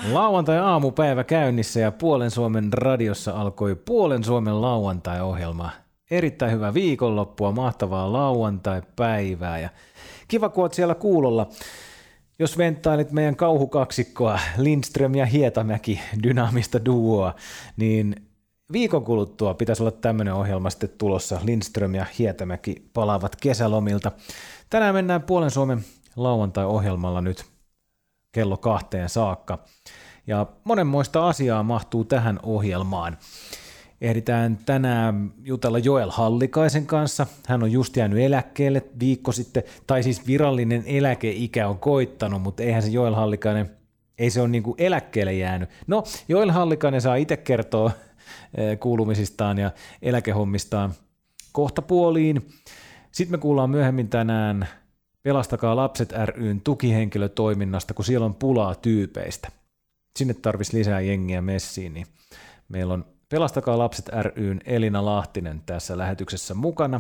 Lauantai-aamupäivä käynnissä ja Puolen Suomen radiossa alkoi Puolen Suomen lauantai-ohjelma. Erittäin hyvää viikonloppua, mahtavaa lauantai-päivää ja kiva kun oot siellä kuulolla. Jos venttailit meidän kauhukaksikkoa Lindström ja Hietamäki dynaamista duoa, niin viikon kuluttua pitäisi olla tämmöinen ohjelma sitten tulossa. Lindström ja Hietamäki palaavat kesälomilta. Tänään mennään Puolen Suomen lauantai-ohjelmalla nyt kello 2 saakka. Ja monenmoista asiaa mahtuu tähän ohjelmaan. Ehditään tänään jutella Joel Hallikaisen kanssa. Hän on just jäänyt eläkkeelle viikko sitten, tai siis virallinen eläkeikä on koittanut, mutta eihän se Joel Hallikainen, ei se ole niin kuin eläkkeelle jäänyt. No, Joel Hallikainen saa itse kertoa kuulumisistaan ja eläkehommistaan kohtapuoliin. Sitten me kuullaan myöhemmin tänään Pelastakaa lapset ry:n tukihenkilötoiminnasta, kun siellä on pulaa tyypeistä. Sinne tarvitsisi lisää jengiä messiin, niin meillä on Pelastakaa lapset ry:n Elina Lahtinen tässä lähetyksessä mukana.